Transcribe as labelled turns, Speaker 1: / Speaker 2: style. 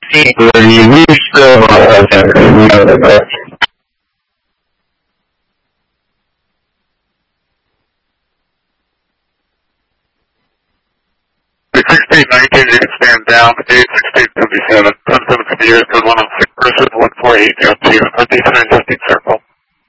Speaker 1: We still know that. The 1619 you can stand down, 1677, 17 years, 106 versus 148,